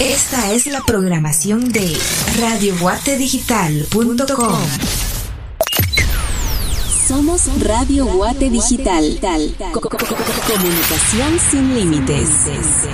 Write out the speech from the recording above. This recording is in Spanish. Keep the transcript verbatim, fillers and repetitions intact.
Esta es la programación de radio guate digital punto com. Somos Radio Guate Digital. Comunicación sin límites.